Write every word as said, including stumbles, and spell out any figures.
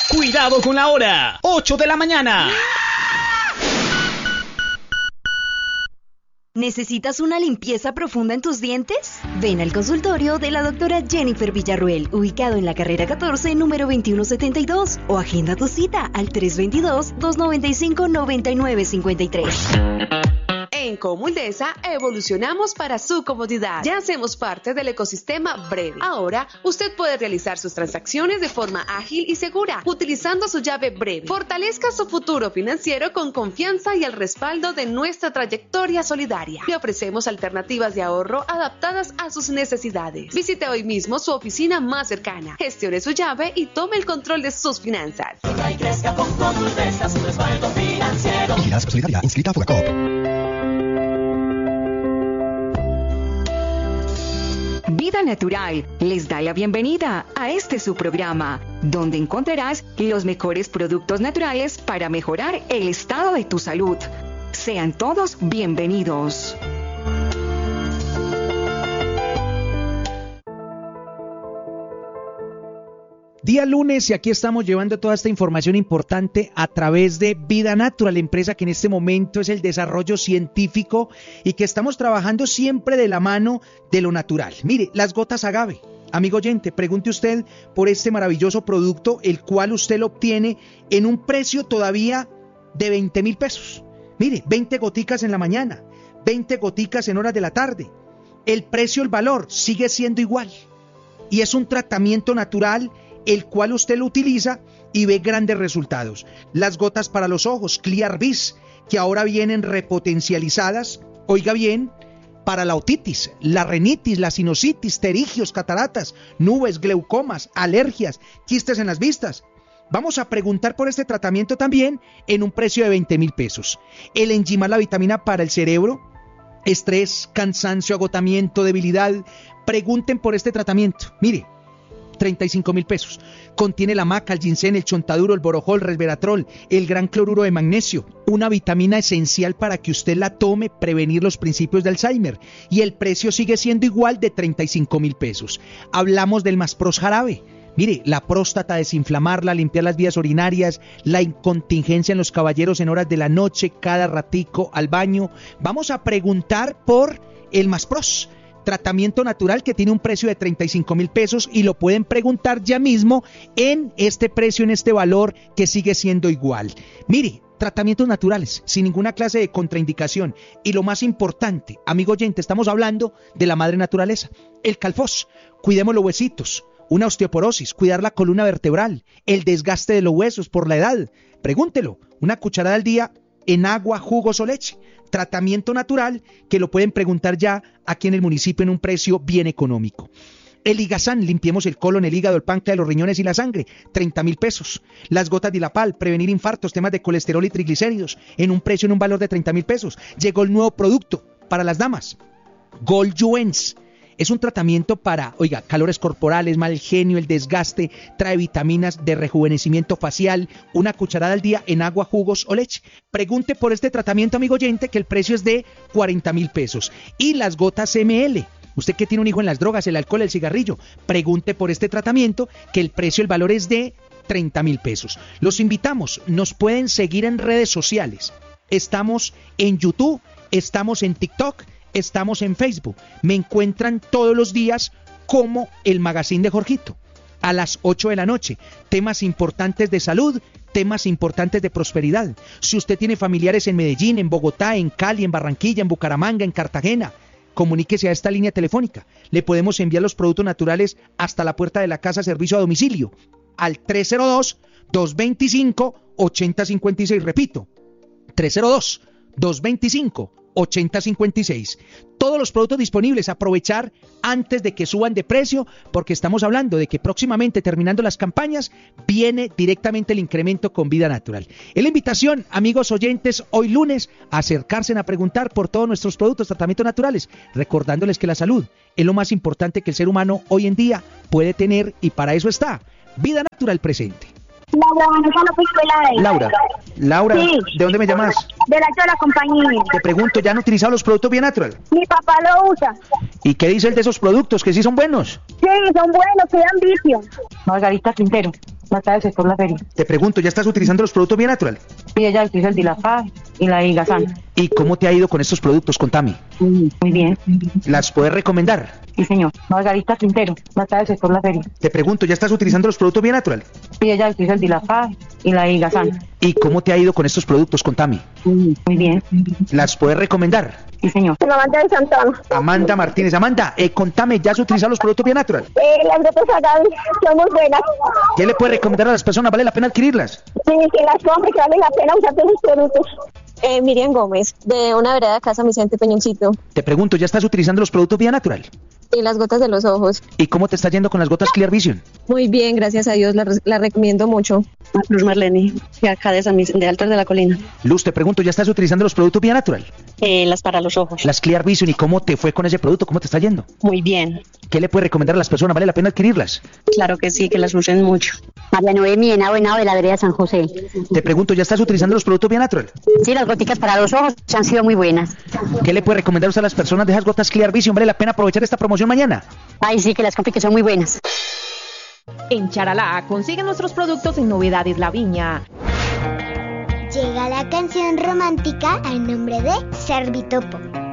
Cuidado con la hora. ocho de la mañana. ¿Necesitas una limpieza profunda en tus dientes? Ven al consultorio de la doctora Jennifer Villarruel, ubicado en la carrera catorce, número veintiuno setenta y dos, o agenda tu cita al tres dos dos, dos nueve cinco, nueve nueve cinco tres. En Comuldesa evolucionamos para su comodidad. Ya hacemos parte del ecosistema Breve. Ahora, usted puede realizar sus transacciones de forma ágil y segura, utilizando su llave Breve. Fortalezca su futuro financiero con confianza y el respaldo de nuestra trayectoria solidaria. Le ofrecemos alternativas de ahorro adaptadas a sus necesidades. Visite hoy mismo su oficina más cercana, gestione su llave y tome el control de sus finanzas. Y crezca con Comuldesa, su respaldo financiero. Vigilada Solidaria, inscrita a Fogacop. Vida Natural les da la bienvenida a este su programa, donde encontrarás los mejores productos naturales para mejorar el estado de tu salud. Sean todos bienvenidos. Día lunes y aquí estamos llevando toda esta información importante a través de Vida Natural, empresa que en este momento es el desarrollo científico y que estamos trabajando siempre de la mano de lo natural. Mire, las gotas agave. Amigo oyente, pregunte usted por este maravilloso producto, el cual usted lo obtiene en un precio todavía de veinte mil pesos. Mire, veinte goticas en la mañana, veinte goticas en horas de la tarde. El precio, el valor sigue siendo igual. Y es un tratamiento natural el cual usted lo utiliza y ve grandes resultados. Las gotas para los ojos, Clear Vis, que ahora vienen repotencializadas, oiga bien, para la otitis, la rinitis, la sinusitis, pterigios, cataratas, nubes, glaucomas, alergias, quistes en las vistas. Vamos a preguntar por este tratamiento también en un precio de veinte mil pesos. El Enzima, la vitamina para el cerebro, estrés, cansancio, agotamiento, debilidad. Pregunten por este tratamiento. Mire, treinta y cinco mil pesos. Contiene la maca, el ginseng, el chontaduro, el borojol, resveratrol, el gran cloruro de magnesio, una vitamina esencial para que usted la tome, prevenir los principios de Alzheimer. Y el precio sigue siendo igual de treinta y cinco mil pesos. Hablamos del Maspros jarabe. Mire, la próstata, desinflamarla, limpiar las vías urinarias, la incontingencia en los caballeros en horas de la noche, cada ratico al baño. Vamos a preguntar por el Maspros, tratamiento natural que tiene un precio de treinta y cinco mil pesos y lo pueden preguntar ya mismo en este precio, en este valor que sigue siendo igual. Mire, tratamientos naturales, sin ninguna clase de contraindicación. Y lo más importante, amigo oyente, estamos hablando de la madre naturaleza. El Calfos, cuidemos los huesitos. Una osteoporosis, cuidar la columna vertebral, el desgaste de los huesos por la edad. Pregúntelo, una cucharada al día en agua, jugos o leche. Tratamiento natural que lo pueden preguntar ya aquí en el municipio en un precio bien económico. El Ligazán, limpiemos el colon, el hígado, el páncreas, los riñones y la sangre, treinta mil pesos. Las gotas de Dilapal, prevenir infartos, temas de colesterol y triglicéridos, en un precio, en un valor de treinta mil pesos. Llegó el nuevo producto para las damas, Gold-Juens. Es un tratamiento para, oiga, calores corporales, mal genio, el desgaste, trae vitaminas de rejuvenecimiento facial, una cucharada al día en agua, jugos o leche. Pregunte por este tratamiento, amigo oyente, que el precio es de cuarenta mil pesos. Y las gotas M L. Usted que tiene un hijo en las drogas, el alcohol, el cigarrillo, pregunte por este tratamiento, que el precio, el valor es de treinta mil pesos. Los invitamos, nos pueden seguir en redes sociales. Estamos en YouTube, estamos en TikTok, estamos en Facebook. Me encuentran todos los días como el Magazine de Jorgito. A las ocho de la noche. Temas importantes de salud, temas importantes de prosperidad. Si usted tiene familiares en Medellín, en Bogotá, en Cali, en Barranquilla, en Bucaramanga, en Cartagena, comuníquese a esta línea telefónica. Le podemos enviar los productos naturales hasta la puerta de la casa, servicio a domicilio. Al tres cero dos, dos dos cinco, ocho cero cinco seis. Repito, tres cero dos, dos dos cinco, ocho cero cinco seis. Todos los productos disponibles, aprovechar antes de que suban de precio, porque estamos hablando de que próximamente, terminando las campañas, viene directamente el incremento con Vida Natural. Es la invitación, amigos oyentes, hoy lunes, a acercarse a preguntar por todos nuestros productos, tratamientos naturales, recordándoles que la salud es lo más importante que el ser humano hoy en día puede tener, y para eso está Vida Natural presente. Laura Vanessa López Peláez. Laura, Laura, sí. ¿De dónde me llamas? De la de la compañía. Te pregunto, ¿ya han utilizado los productos Vida Natural? Mi papá lo usa. ¿Y qué dice él de esos productos? ¿Que sí son buenos? Sí, son buenos, se dan vicio. Margarita Quintero. Mata del sector La Feria. Te pregunto, ¿ya estás utilizando los productos Vía Natural? Sí, ella utiliza el Dilafá y la Igazán. ¿Y cómo te ha ido con estos productos? Contame. Mm, muy bien. ¿Las puedes recomendar? Sí, señor. Margarita Quintero, Mata del sector La Feria. Te pregunto, ¿ya estás utilizando los productos Vía Natural? Sí, ella utiliza el Dilafá y la Igazán. ¿Y cómo te ha ido con estos productos? Contame. Mm, muy bien. ¿Las puedes recomendar? Sí, señor. Amanda de Santana. Amanda Martínez. Amanda, eh, contame, ¿ya has utilizado los productos Vía Natural? Eh, las gotas Agavi son muy buenas. ¿Qué le puedes recomendar a las personas? ¿Vale la pena adquirirlas? Sí, que las compre, que vale la pena usar todos los productos. Eh, Miriam Gómez, de una vereda de Casa Vicente Peñoncito. Te pregunto, ¿ya estás utilizando los productos Vía Natural? Y las gotas de los ojos. ¿Y cómo te está yendo con las gotas Clear Vision? Muy bien, gracias a Dios, la, la recomiendo mucho. Luz Marlene, de acá de San Vicente, de Altos de la Colina. Luz, te pregunto, ¿ya estás utilizando los productos Vía Natural? Eh, las para los ojos. Las Clear Vision, ¿y cómo te fue con ese producto? ¿Cómo te está yendo? Muy bien. ¿Qué le puedes recomendar a las personas? ¿Vale la pena adquirirlas? Claro que sí, que las usen mucho. María Noemí, en Abuenao de la vereda San José. Te pregunto, ¿ya estás utilizando los productos Vía Natural? Sí, las goticas para los ojos han sido muy buenas. ¿Qué le puedes recomendar a las personas de esas gotas Clear Vision? ¿Vale la pena aprovechar esta promoción mañana? Ay, sí, que las compre, que son muy buenas. En Charalá consiguen nuestros productos en Novedades La Viña. Llega la canción romántica al nombre de Servitopo.